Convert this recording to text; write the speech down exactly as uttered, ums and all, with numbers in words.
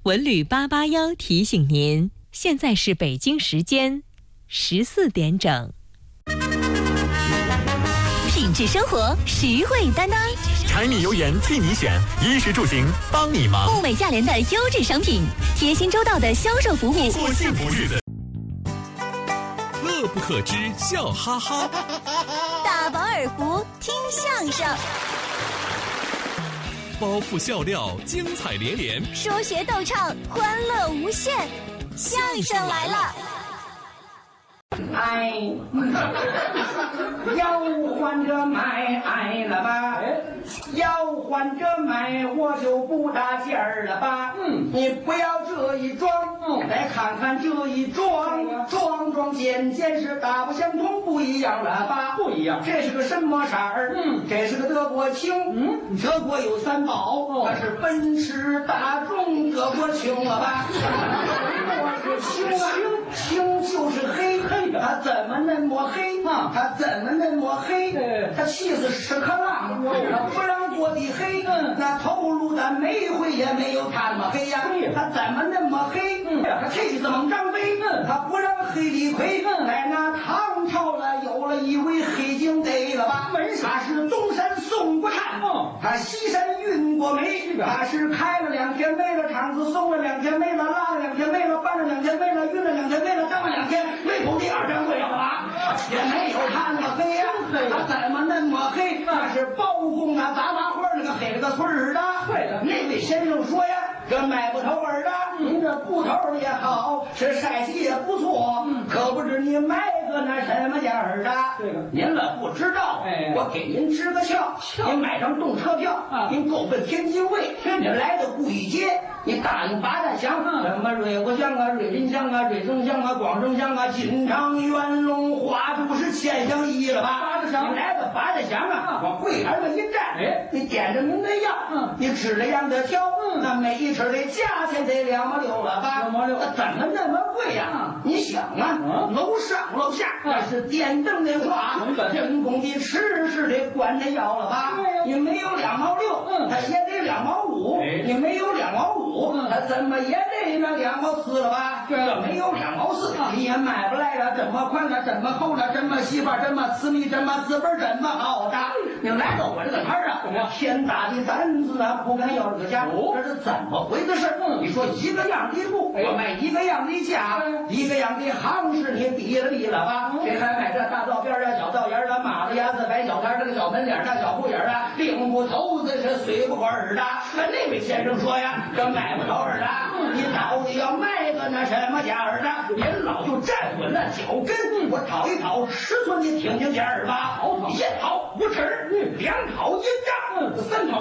文旅八八幺提醒您，现在是北京时间十四点整。 品质生活，实惠担当。 柴米油盐替你选，衣食住行帮你忙。 物美价廉的优质商品，贴心周到的销售服务， 过幸福日子。 乐不可支，笑哈哈。 大饱耳福，听相声。 包袱笑料，精彩连连。 说学逗唱，欢乐无限。相声来了。 哎，要换着买爱了吧？要换着买，我就不搭劲儿了吧？嗯，你不要这一装，嗯，再看看这一装，装装件件是大不相同，不一样了吧？不一样，这是个什么色儿？嗯，这是个德国青。嗯，德国有三宝，那是奔驰、大众、德国青了吧？我是青啊，青就是黑黑。他怎么那么黑啊？他怎么那么黑？他气死屎壳郎，他不让过的黑，那头颅的煤灰也没有他那么黑呀。他怎么那么黑？他气死猛张飞，他不让黑李逵。在那唐朝了，有了一位黑警逮了吧？他是东山送过炭，他西山运过煤，他是开了两天煤了，厂子送了两天煤了，拉了两天煤了，搬了两天煤了，运了两天煤了，挣了两天煤头第二张贵了吧？也没有他那么黑呀，他怎么那么黑？那是包公啊，杂杂花那个黑了个村儿的。对的，那位先生说呀，这买不头儿的，您这布头也好，是晒洗也不错，可不知你买个那什么价儿的。对了，您了不知道，哎，我给您支个窍，您买张动车票，您够奔天津卫，您来到故意街，你答应八大乡，什么瑞国乡啊、瑞林乡啊、瑞增乡啊、广正乡啊、锦昌、元龙、花都是千乡一了吧？八大乡，你来到八大乡啊，往柜台上一站，哎，你点着您的药，嗯，你吃了样的挑，嗯，那每一吃的价钱得两毛六了吧？两毛六，怎么那么贵呀？你想啊，楼上楼下那是电灯的话，人工的吃是得管着要了吧？你没有两毛六，嗯，他也得两毛五，你没有两毛五，他怎么也得那两毛四了吧？这没有两毛四，你也买不来了。这么宽的，这么厚的，这么细吧，这么私密，这么资本，这么好的。你来到我这个摊儿啊，天大的胆子啊，不敢要这个价，这是怎么回的事？你说一个样的布，我卖一个样的价，一个样的行市，你比了比了吧？谁还买这大道边啊、小道沿的、马子牙子、白小摊这个小门脸大小铺眼的，领不头子是随不管儿的。那位先生说呀，这买不头儿的，你到底要卖个那什么价儿的？您老就站稳了脚跟，我讨一讨尺寸，你听听价儿吧。一讨五尺，两讨一丈，三讨